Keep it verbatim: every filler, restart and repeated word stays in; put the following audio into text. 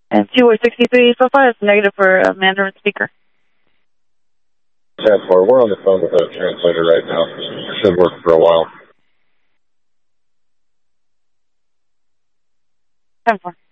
And two four sixty-three so far, it's negative for a Mandarin speaker. ten four, we're on the phone with a translator right now. Should work for a while. ten four.